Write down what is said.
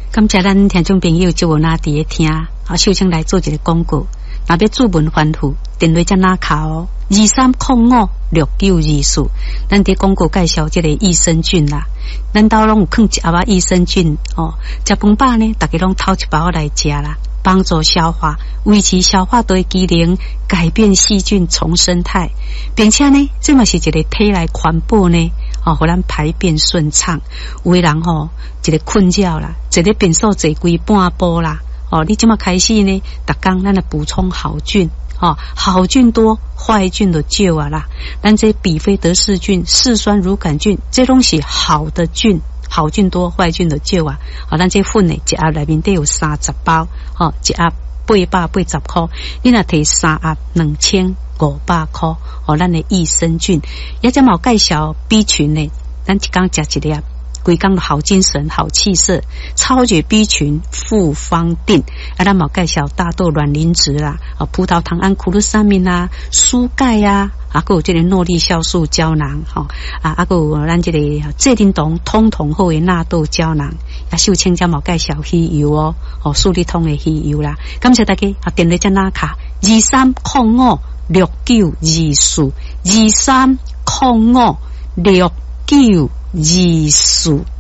感谢咱听众朋友就有那伫咧听，首先来做一个广告。若要注文反复，电话才哪卡哦，23056924。咱伫广告介绍这个益生菌啦，咱兜拢有放一盒益生菌哦。食饭饱呢，大家拢偷一包来食啦，帮助消化，维持消化道机能，改变细菌重生态，并且呢，这嘛是一个体内环保呢。互咱排便顺畅，有的人一个困扰啦，一个便所坐规半步啦，你这么开始呢，逐工咱来补充好菌，好菌多，坏菌就少啊啦。咱这比菲德氏菌、嗜酸乳杆菌，这拢是好的菌，好菌多，坏菌就少啊。咱这粉呢，一盒内面得有30包，一盒880块，你若摕3盒2500块，咱的益生菌，也这冇介绍 B 群呢，咱一工食一粒，规工的好精神、好气色，超绝 B 群复方定，咱冇介绍大豆卵磷脂啦，葡萄糖胺库鲁沙明啦，蔬钙啊，还有这个诺丽酵素胶囊，还有咱这个介丁酮通通好的纳豆胶囊。秀清才冇介绍鱼油哦，数理通的鱼油啦。感谢大家，电话在哪卡？23056924，23056924。